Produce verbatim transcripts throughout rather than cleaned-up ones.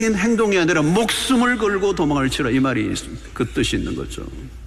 행동이 아니라 목숨을 걸고 도망을 치라, 이 말이 그 뜻이 있는 거죠.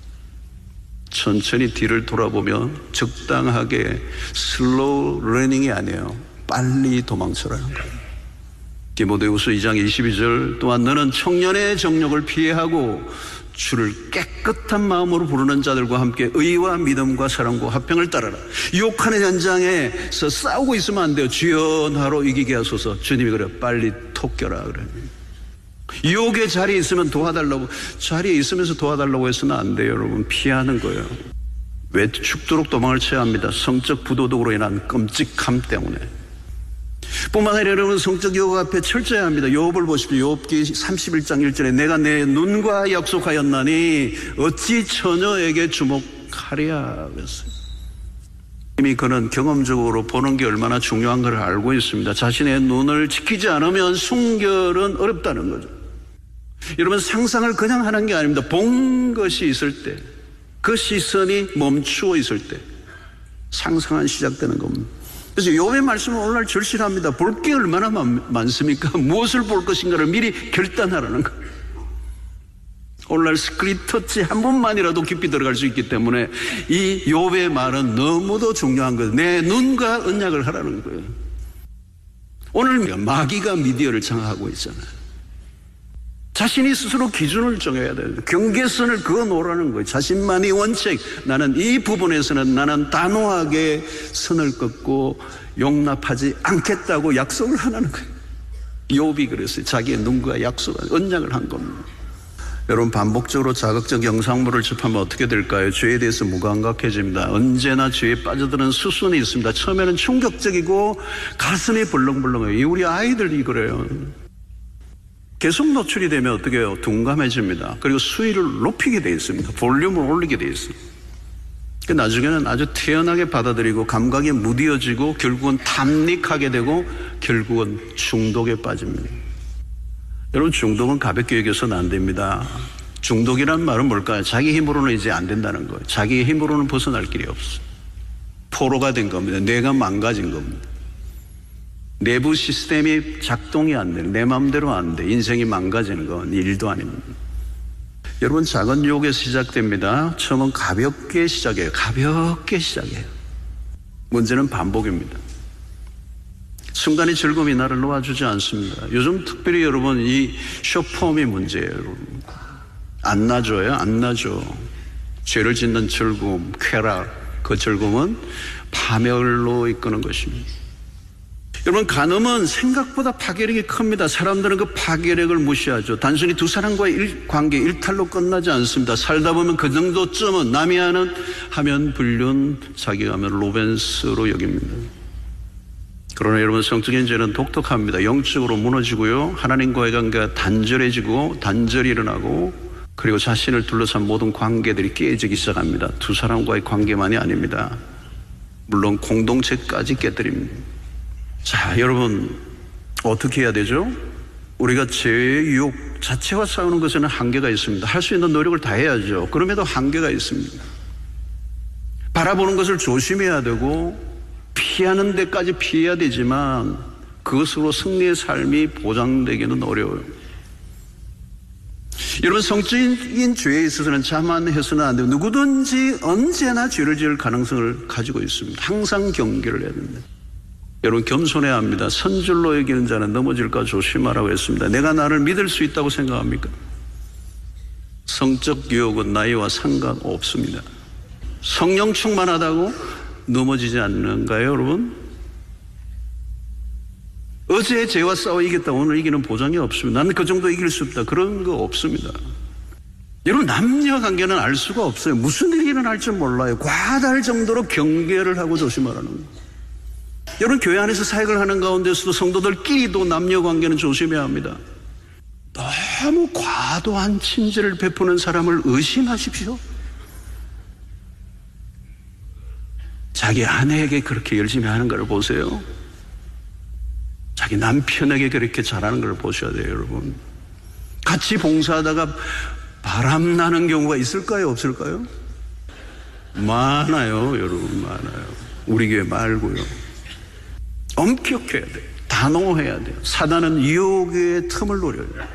천천히 뒤를 돌아보며 적당하게 슬로우 러닝이 아니에요. 빨리 도망쳐라는 거예요. 디모데후서 이 장 이십이 절 또한 너는 청년의 정욕을 피하고 주를 깨끗한 마음으로 부르는 자들과 함께 의와 믿음과 사랑과 화평을 따라라. 유혹하는 현장에서 싸우고 있으면 안 돼요. 주여 나로 이기게 하소서. 주님이 그래, 빨리 톡 껴라 그래. 유혹의 자리에 있으면 도와달라고, 자리에 있으면서 도와달라고 해서는 안 돼요. 여러분, 피하는 거예요. 왜 죽도록 도망을 쳐야 합니다? 성적 부도덕으로 인한 끔찍함 때문에. 뿐만 아니라 여러분, 성적 유혹 앞에 철저해야 합니다. 욥을 보십시오. 욥기 삼십일 장 일 절에 내가 내 눈과 약속하였나니 어찌 처녀에게 주목하랴 그랬어요. 이미 그는 경험적으로 보는 게 얼마나 중요한 걸 알고 있습니다. 자신의 눈을 지키지 않으면 순결은 어렵다는 거죠. 여러분, 상상을 그냥 하는 게 아닙니다. 본 것이 있을 때, 그 시선이 멈추어 있을 때 상상은 시작되는 겁니다. 그래서 욥의 말씀은 오늘날 절실합니다. 볼 게 얼마나 많, 많습니까? 무엇을 볼 것인가를 미리 결단하라는 거예요. 오늘날 스크린 터치 한 번만이라도 깊이 들어갈 수 있기 때문에 이 욥의 말은 너무도 중요한 거예요. 내 눈과 언약을 하라는 거예요. 오늘 마귀가 미디어를 장악하고 있잖아요. 자신이 스스로 기준을 정해야 돼요. 경계선을 그어놓으라는 거예요. 자신만이 원칙. 나는 이 부분에서는 나는 단호하게 선을 긋고 용납하지 않겠다고 약속을 하라는 거예요. 욥이 그랬어요. 자기의 눈과 약속을, 언약을 한 겁니다. 여러분, 반복적으로 자극적 영상물을 접하면 어떻게 될까요? 죄에 대해서 무감각해집니다. 언제나 죄에 빠져드는 수순이 있습니다. 처음에는 충격적이고 가슴이 벌렁벌렁해요. 우리 아이들이 그래요. 계속 노출이 되면 어떻게 해요? 둔감해집니다. 그리고 수위를 높이게 돼 있습니다. 볼륨을 올리게 돼 있어요. 나중에는 아주 태연하게 받아들이고 감각이 무뎌지고 결국은 탐닉하게 되고 결국은 중독에 빠집니다. 여러분, 중독은 가볍게 여겨서는 안 됩니다. 중독이란 말은 뭘까요? 자기 힘으로는 이제 안 된다는 거예요. 자기 힘으로는 벗어날 길이 없어요. 포로가 된 겁니다. 뇌가 망가진 겁니다. 내부 시스템이 작동이 안 돼요. 내 마음대로 안 돼. 인생이 망가지는 건 일도 아닙니다. 여러분, 작은 유혹에서 시작됩니다. 처음은 가볍게 시작해요. 가볍게 시작해요. 문제는 반복입니다. 순간의 즐거움이 나를 놓아주지 않습니다. 요즘 특별히 여러분, 이 쇼폼이 문제예요. 여러분. 안 놔줘요. 안 놔줘. 죄를 짓는 즐거움, 쾌락, 그 즐거움은 파멸로 이끄는 것입니다. 여러분, 간음은 생각보다 파괴력이 큽니다. 사람들은 그 파괴력을 무시하죠. 단순히 두 사람과의 일, 관계 일탈로 끝나지 않습니다. 살다 보면 그 정도쯤은 남이 하는 하면 불륜, 자기가 하면 로맨스로 여깁니다. 그러나 여러분, 성적인 죄는 독특합니다. 영적으로 무너지고요, 하나님과의 관계가 단절해지고 단절이 일어나고, 그리고 자신을 둘러싼 모든 관계들이 깨지기 시작합니다. 두 사람과의 관계만이 아닙니다. 물론 공동체까지 깨뜨립니다. 자, 여러분, 어떻게 해야 되죠? 우리가 죄의 유혹 자체와 싸우는 것에는 한계가 있습니다. 할 수 있는 노력을 다 해야죠. 그럼에도 한계가 있습니다. 바라보는 것을 조심해야 되고 피하는 데까지 피해야 되지만 그것으로 승리의 삶이 보장되기는 어려워요. 여러분, 성적인 죄에 있어서는 자만해서는 안 돼요. 누구든지 언제나 죄를 지을 가능성을 가지고 있습니다. 항상 경계를 해야 됩니다. 여러분, 겸손해야 합니다. 선줄로 여기는 자는 넘어질까 조심하라고 했습니다. 내가 나를 믿을 수 있다고 생각합니까? 성적 유혹은 나이와 상관없습니다. 성령 충만하다고 넘어지지 않는가요, 여러분? 어제 죄와 싸워 이겼다 오늘 이기는 보장이 없습니다. 나는 그 정도 이길 수 없다, 그런 거 없습니다. 여러분, 남녀 관계는 알 수가 없어요. 무슨 일이 일어날지 몰라요. 과다할 정도로 경계를 하고 조심하라는 거예요. 여러분, 교회 안에서 사역을 하는 가운데서도 성도들끼리도 남녀 관계는 조심해야 합니다. 너무 과도한 친절을 베푸는 사람을 의심하십시오. 자기 아내에게 그렇게 열심히 하는 걸 보세요. 자기 남편에게 그렇게 잘하는 걸 보셔야 돼요, 여러분. 같이 봉사하다가 바람 나는 경우가 있을까요, 없을까요? 많아요, 여러분, 많아요. 우리 교회 말고요. 엄격해야 돼요. 다 단호해야 돼요. 사단은 유혹의 틈을 노려요.